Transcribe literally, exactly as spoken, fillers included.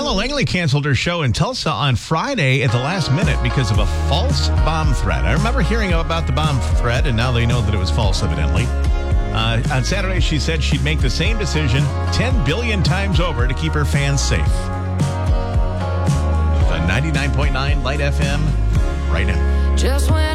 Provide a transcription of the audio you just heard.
Ella Langley canceled her show in Tulsa on Friday at the last minute because of a false bomb threat. I remember hearing about the bomb threat, and now they know that it was false, evidently. Uh, on Saturday, she said she'd make the same decision ten billion times over to keep her fans safe. The ninety-nine point nine Light F M right now. Just when